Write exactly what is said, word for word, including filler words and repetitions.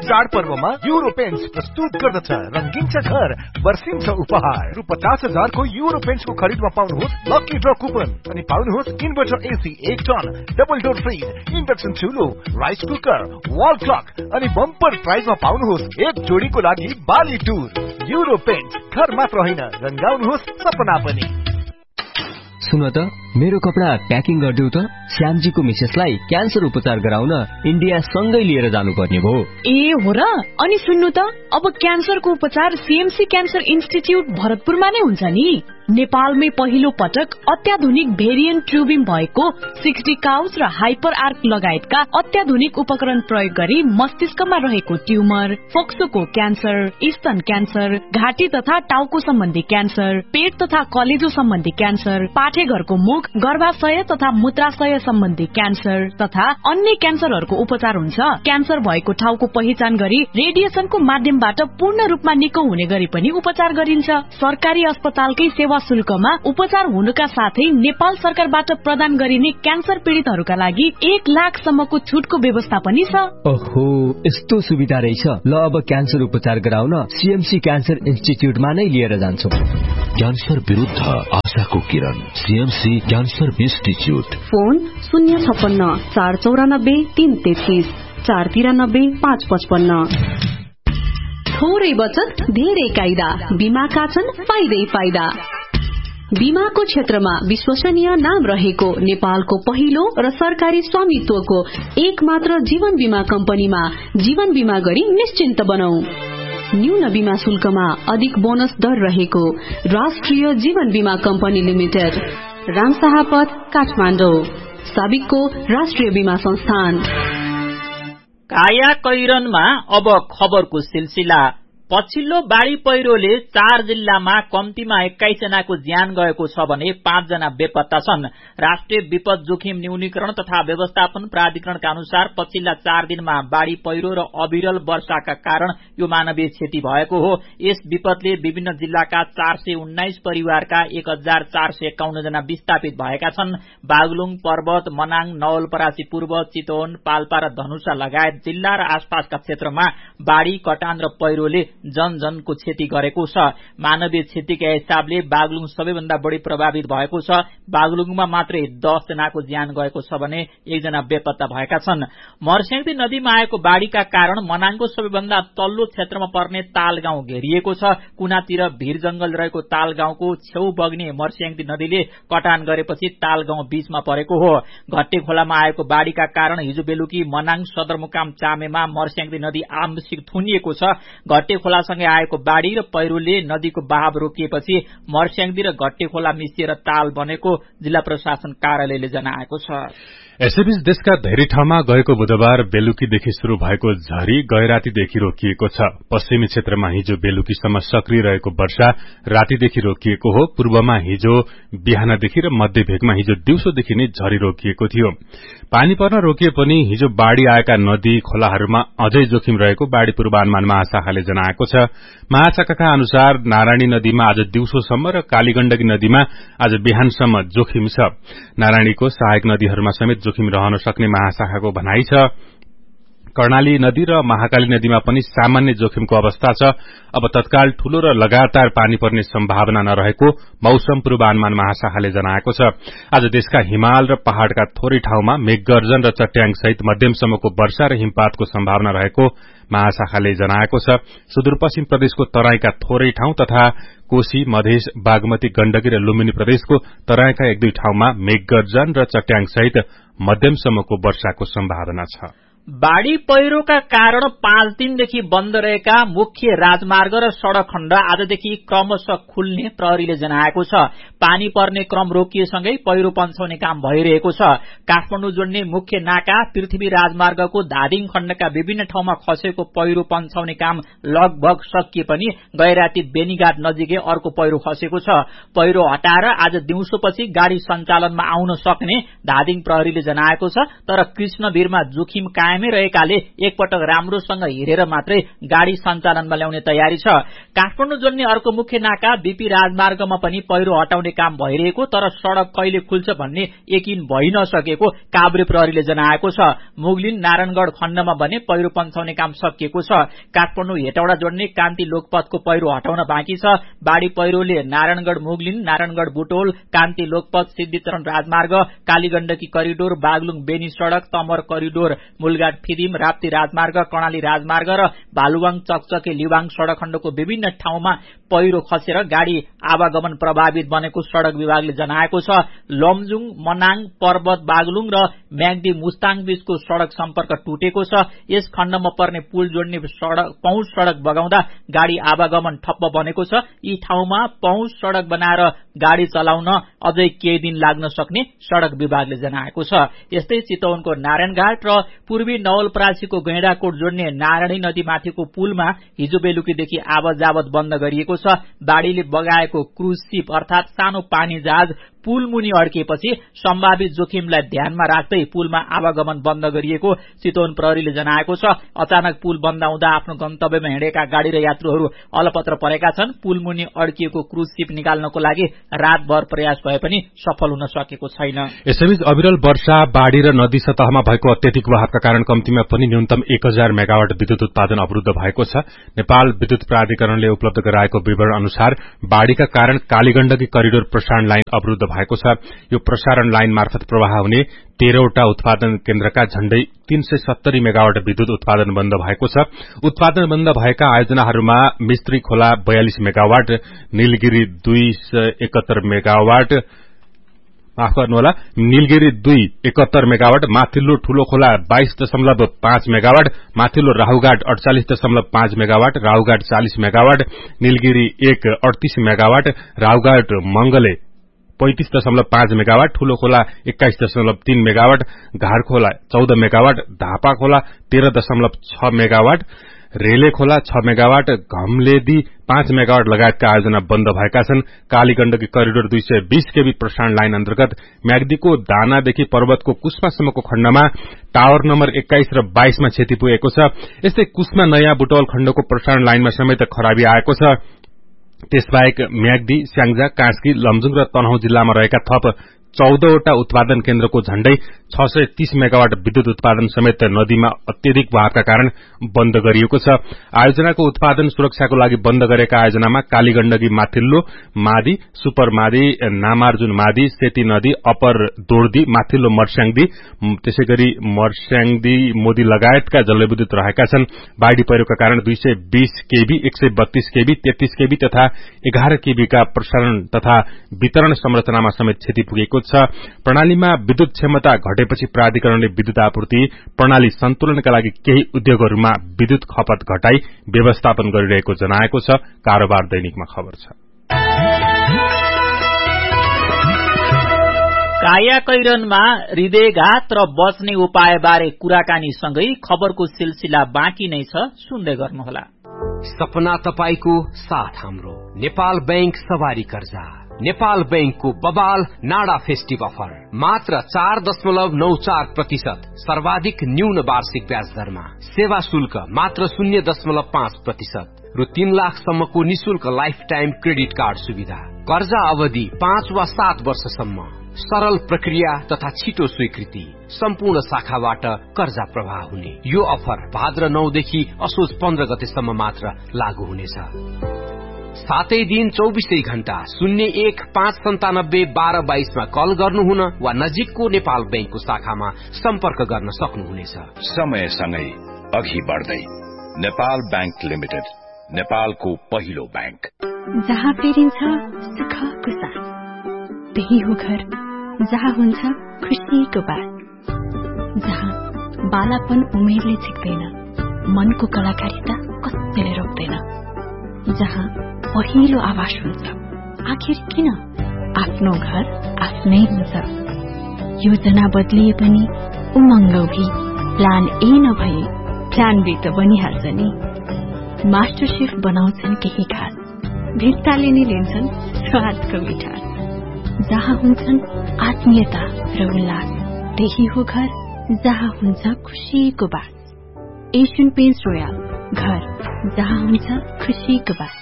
चाडपर्वमा euro paints प्रस्तुत गर्दछ रंगीन छ घर वर्षिन्छ उपहार रु पचास हजार को युरो पेन्ट्स को खरीदमा पाउनुहोस् लकी ड्र कुपन अनि पाउनुहोस् इन्भर्टर एसी एक ton double door fridge induction चुलो rice cooker wall clock अनि बम्पर प्राइजमा पाउनुहोस् एक जोडीको लागि बाली टुर युरो पेन्ट्स घर मात्र होइन रंगाउनुहोस् सपना पनि। सुन त मेरो कपडा प्याकिङ गरिदेऊ त श्यामजीको मिसेसलाई क्यान्सर उपचार गराउन इन्डिया सँगै लिएर जानुपर्ने भो। ए हो र अनि सुन्नु त अब क्यान्सरको उपचार सीएमसी क्यान्सर इन्स्टिट्युट भरतपुरमा नै हुन्छ नि। नेपालमै पहिलो पटक अत्याधुनिक भेरिएन्ट ट्युबिङ भएको सिक्सटी काउस र हाइपर आर्क लगायतका अत्याधुनिक उपकरण प्रयोग गरी मस्तिष्कमा रहेको ट्युमर, फोक्सोको क्यान्सर, स्तन क्यान्सर, घाँटी तथा टाउको सम्बन्धी क्यान्सर, पेट तथा कलेजो सम्बन्धी क्यान्सर, पाठेघरको मुख, गर्भाशय तथा मूत्राशय सम्बन्धी क्यान्सर तथा अन्य क्यान्सरहरूको उपचार हुन्छ। क्यान्सर भएको ठाउँको पहिचान गरी रेडिएसनको माध्यमबाट पूर्ण रूपमा निको हुने गरी पनि उपचार गरिन्छ। सरकारी अस्पतालकै सेवा शुल्कमा उपचार हुनुका साथै नेपाल सरकारबाट प्रदान गरिने क्यान्सर पीड़ितहरूका लागि एक लाख सम्मको छुटको व्यवस्था पनि छ। ओहो यस्तो सुविधा रहेछ। ल अब क्यान्सर उपचार गराउन सीएमसी क्यान्सर इन्स्टिट्युटमा नै लिएर जान्छौ। क्यान्सर विरुद्ध आशाको किरण सीएमसी क्यान्सर इन्स्टिट्युट। फोन शून्य छप्पन्न चार चौरानब्बे तीन तेत्तीस चार तिरानब्बे पाँच पचपन्न। थोरै बचत धेरै कायदा बीमाका छन् फाइदै फाइदा। बीमाको क्षेत्रमा विश्वसनीय नाम रहेको नेपालको पहिलो र सरकारी स्वामित्वको एक मात्र जीवन बीमा कम्पनीमा जीवन बीमा गरी निश्चिन्त बनाऊ। न्यून बीमा शुल्कमा अधिक बोनस दर रहेको राष्ट्रिय जीवन बीमा कम्पनी लिमिटेड, रामशाहपथ काठमाडौँ, साबिकको राष्ट्रिय बीमा संस्थान। काया कैरनमा अब खबरको सिलसिला। पछिल्लो बाढ़ी पहिरोले चार जिल्लामा कम्तीमा एक्काइस जनाको ज्यान गएको छ भने पाँच जना बेपत्ता छन्। राष्ट्रिय विपद जोखिम न्यूनीकरण तथा व्यवस्थापन प्राधिकरणका अनुसार पछिल्ला चार दिनमा बाढ़ी पहिरो र अविरल वर्षाका कारण यो मानवीय क्षति भएको हो। यस विपदले विभिन्न जिल्लाका चार सय उन्नाइस परिवारका एक हजार चार सय एकाउन्न जना विस्थापित भएका छन्। बागलुङ, पर्वत, मनाङ, नवलपरासी पूर्व, चितवन, पाल्पा र धनुषा लगायत जिल्ला र आसपासका क्षेत्रमा बाढ़ी, कटान र पहिरोले जन जनको क्षति गरेको छ। मानवीय क्षतिका हिसाबले बागलुङ सबैभन्दा बढ़ी प्रभावित भएको छ। बागलुङमा मात्रै दस जनाको ज्यान गएको छ भने एकजना बेपत्ता भएका छन्। मर्स्याङ्दी नदीमा आएको बाढ़ीका कारण मनाङको सबैभन्दा तल्लो क्षेत्रमा पर्ने ताल गाउँ घेरिएको छ। कुनातिर भीर जंगल रहेको ताल गाउँको छेउ बग्ने मर्स्याङ्दी नदीले कटान गरेपछि ताल गाउँ बीचमा परेको हो। घट्टे खोलामा आएको बाढ़ीका कारण हिजो बेलुकी मनाङ सदरमुकाम चामेमा मर्स्याङ्दी नदी आंशिक थुनिएको छ। घट्टे खोलासँगै आएको बाढ़ी र पहिरोले नदीको बहाव रोकिएपछि मर्स्याङ्दी र घट्टे खोला मिसिएर ताल बनेको जिल्ला प्रशासन कार्यालयले जनाएको छ। यसैबीच देशका धेरै ठाउँमा गएको बुधबार बेलुकीदेखि शुरू भएको झरी गैरातीदेखि रोकिएको छ। पश्चिमी क्षेत्रमा हिजो बेलुकीसम्म सक्रिय रहेको वर्षा रातीदेखि रोकिएको हो। पूर्वमा हिजो बिहानदेखि र मध्य भेगमा हिजो दिउँसोदेखि नै झरी रोकिएको थियो। पानी पर्न रोकिए पनि हिजो बाढ़ी आएका नदी खोलाहरूमा अझै जोखिम रहेको बाढ़ी पूर्वानुमान महाशाखाले जनाएको छ। महाशाखाका अनुसार नारायणी नदीमा आज दिउँसोसम्म र कालीगण्डकी नदीमा आज बिहानसम्म जोखिम छ। नारायणीको सहायक नदीहरूमा समेत जोखिम रहन सक्ने महाशाखाको भनाइ छ। कर्णाली नदी र महाकाली नदीमा पनि सामान्य जोखिमको अवस्था छ। अब तत्काल ठूलो र लगातार पानी पर्ने सम्भावना नरहेको मौसम पूर्वानुमान महाशाखाले जनाएको छ। आज देशका हिमाल र पहाड़का थोरै ठाउँमा मेघगर्जन र चट्याङ सहित मध्यमसम्मको वर्षा र हिमपातको सम्भावना रहेको महाशाखाले जनाएको छ। सुदूरपश्चिम प्रदेशको तराईका थोरै ठाउँ तथा कोशी, मधेस, बागमती, गण्डकी र लुम्बिनी प्रदेशको तराईका एक दुई ठाउँमा मेघगर्जन र चट्याङ सहित मध्यमसम्मको वर्षाको सम्भावना छ। बाढ़ी पहिरोका कारण पाँच दिनदेखि बन्द रहेका मुख्य राजमार्ग र सड़क खण्ड आजदेखि क्रमशः खुल्ने प्रहरीले जनाएको छ। पानी पर्ने क्रम रोकिएसँगै पहिरो पन्छाउने काम भइरहेको छ। काठमाडौँ जोड्ने मुख्य नाका पृथ्वी राजमार्गको धादिङ खण्डका विभिन्न ठाउँमा खसेको पहिरो पन्छाउने काम लगभग सकिए पनि गैराती बेनीघाट नजिकै अर्को पहिरो खसेको छ। पहिरो हटाएर आज दिउँसोपछि गाड़ी सञ्चालनमा आउन सक्ने धादिङ प्रहरीले जनाएको छ। तर कृष्णवीरमा जोखिम कायम कायमै रहेकाले एकपटक राम्रोसँग हिरेर मात्रै गाड़ी सञ्चालनमा ल्याउने तयारी छ। काठमाडौँ जोड्ने अर्को मुख्य नाका बीपी राजमार्गमा पनि पहिरो हटाउने काम भइरहेको तर सड़क कहिले खुल्छ भन्ने यकिन भइ नसकेको काभ्रे प्रहरीले जनाएको छ। मुगलिन नारायणगढ़ खण्डमा भने पहिरो पन्छाउने काम सकिएको छ। काठमाडौँ हेटौडा जोड्ने कान्ति लोकपथको पहिरो हटाउन बाँकी छ। बाढ़ी पहिरोले नारायणगढ़ मुगलिन, नारायणगढ़ बुटोल, कान्ति लोकपथ, सिद्धिचरण राजमार्ग, कालीगण्डकी करिडोर, बागलुङ बेनी सड़क, तमर करिडोर, मूलघाट फिदिम, राप्ती राजमार्ग, कर्णाली राजमार्ग र भालुवाङ चकचके लिवाङ सड़क खण्डको विभिन्न ठाउँमा पहिरो खसेर गाड़ी आवागमन प्रभावित बनेको सड़क विभागले जनाएको छ। लमजुङ, मनाङ, पर्वत, बागलुङ र म्याग्दी मुस्ताङ बीचको सड़क सम्पर्क टुटेको छ। यस खण्डमा पर्ने पुल जोड्ने सड़क पहुँच सड़क बगाउँदा गाड़ी आवागमन ठप्प बनेको छ। यी ठाउँमा पहुँच सड़क बनाएर गाड़ी चलाउन अझै केही दिन लाग्न सक्ने सड़क विभागले जनाएको छ। यस्तै चितवनको नारायणघाट र पूर्वी नवलपरासीको गैंडाकोट जोड्ने नारायणी नदीमाथिको पुलमा हिजो बेलुकीदेखि आवतजावत बन्द गरिएको छ। बाढ़ीले बगाएको क्रूज शिप अर्थात सानो पानी जहाज पुल मुनि अड्किएपछि सम्भावित जोखिमलाई ध्यानमा राख्दै पुलमा आवागमन बन्द गरिएको चितवन प्रहरीले जनाएको छ। अचानक पुल बन्द हुँदा आफ्नो गन्तव्यमा हिँडेका गाड़ी र यात्रुहरू अलपत्र परेका छन्। पुल मुनि अड्किएको क्रूज शिप निकाल्नको लागि रातभर प्रयास भए पनि सफल हुन सकेको छैन। यसैबीच अविरल वर्षा, बाढ़ी र नदी सतहमा भएको अत्याधिक बहावका कारण कम्तीमा पनि न्यूनतम एक हजार मेगावाट विद्युत उत्पादन अवरुद्ध भएको छ। नेपाल विद्युत प्राधिकरणले उपलब्ध गराएको विवरण अनुसार बाढ़ीका कारण कालीगण्डकी करिडोर प्रसारण लाइन अवरुद्ध भएको छ। यो प्रसारण लाइन मार्फत प्रवाह हुने तेह्रवटा उत्पादन केन्द्रका झण्डै तीन सय सत्तरी मेगावाट विद्युत उत्पादन बन्द भएको छ। उत्पादन बन्द भएका आयोजनाहरूमा मिस्त्री खोला बयालिस मेगावाट, नीलगिरी दुई सय एकहत्तर मेगावाट माफ गर्नुहोला नीलगिरी दुई एकहत्तर मेगावाट, माथिल्लो ठूलो खोला बाइस दशमलव पाँच मेगावाट, माथिल्लो राहुघाट अड़चालिस दशमलव पाँच मेगावाट, राहुघाट चालिस मेगावाट, नीलगिरी एक अड़तीस मेगावाट, राहुघाट मंगले पैंतीस दशमलव पाँच मेगावाट, ठूलो खोला एक्काइस दशमलव तीन मेगावाट, घार खोला चौध मेगावाट, धापा खोला तेह्र दशमलव छ मेगावाट, रेले खोला छ मेगावाट, घमलेदी पाँच मेगावाट लगायतका आयोजना बन्द भएका छन्। कालीगण्डकी करिडोर दुई सय बीस केबी प्रसारण लाइन अन्तर्गत म्याग्दीको दानादेखि पर्वतको कुस्मासम्मको खण्डमा टावर नम्बर एक्काइस र बाइसमा क्षति पुगेको छ। यस्तै कुस्मा नयाँ बुटवल खण्डको प्रसारण लाइनमा समेत खराबी आएको छ। त्यसबाहेक म्याग्दी, स्याङ्जा, कास्की, लमजुङ र तनहुँ जिल्लामा रहेका थप चौधवटा उत्पादन केन्द्रको झण्डै छ सय तीस मेगावाट विद्युत उत्पादन समेत नदीमा अत्यधिक बहावका कारण बन्द गरिएको छ। आयोजनाको उत्पादन सुरक्षाको लागि बन्द गरेका आयोजनामा कालीगण्डकी माथिल्लो मादी, सुपर मादी, नामार्जुन मादी, सेती नदी, अपर दोर्दी, माथिल्लो मर्स्याङदी, त्यसैगरी मर्स्याङदी मोदी लगायतका जलविद्युत रहेका छन्। बाढ़ी पहिरोका कारण दुई सय बीस केबी, एक सय बत्तीस केबी, तेत्तीस केबी तथा एघार केबीका प्रसारण तथा वितरण संरचनामा समेत क्षति पुगेको छ। प्रणालीमा विद्युत क्षमता घटेपछि प्राधिकरणले विद्युत आपूर्ति प्रणाली सन्तुलनका लागि केही उद्योगहरूमा विद्युत खपत घटाई व्यवस्थापन गरिरहेको जनाएको छ। कारोबार दैनिकमा खबर छ। कायाकैरनमा हृदयघात र बच्ने उपायबारे कुराकानीसँगै खबरको सिलसिला बाँकी नै छ, सुन्दै गर्नुहोला। सपना तपाईको साथ हाम्रो नेपाल बैंक सवारी कर्जा, नेपाल बैंकको बबाल नाडा फेस्टिभ अफर मात्र चार दशमलव नौ चार प्रतिशत सर्वाधिक न्यून वार्षिक ब्याज दरमा, सेवा शुल्क मात्र शून्य दशमलव पाँच प्रतिशत र तीन लाखसम्मको निशुल्क लाइफ टाइम क्रेडिट कार्ड सुविधा, कर्जा अवधि पाँच वा सात वर्षसम्म, सरल प्रक्रिया तथा छिटो स्वीकृति, सम्पूर्ण शाखाबाट कर्जा प्रवाह हुने। यो अफर भाद्र नौदेखि असोज पन्ध्र गतेसम्म मात्र लागू हुनेछ। सातै दिन चौबिसै घण्टा शून्य एक पाँच सन्तानब्बे बाह्र बाइसमा कल गर्नुहुन वा नजिकको नेपाल बैंकको शाखामा सम्पर्क गर्न सक्नुहुनेछ। समयसँगै अघि बढ्दै नेपाल बैंक लिमिटेड, नेपालको पहिलो बैंक। जहाँ फेरिन्छ सुखको साथ, त्यही हो घर जहाँ हुन्छ खुसीको बात, जहाँ बालापन उमेरले झिक्दैन, मनको कलाकारिता कसैले रोक्दैन, जहाँ पहिलो आवाज हुन्छ आखिर किन आफ्नो घर आफ्नै हुन्छ। योजना बदलिए पनि उमङ्ग भी प्लान ए नभए प्लान बी त बनिहाल्छ नि। मास्टर शेफ बनाउँछन् केही खास, भित्ताले नै लिन्छन् स्वादको मिठास, जहाँ हुन्छन् आत्मीयता र उल्लास, त्यही हो घर जहाँ हुन्छ खुशीको बात। एशियन पेन्ट्स रोयल, घर जहाँ हुन्छ खुशीको बात।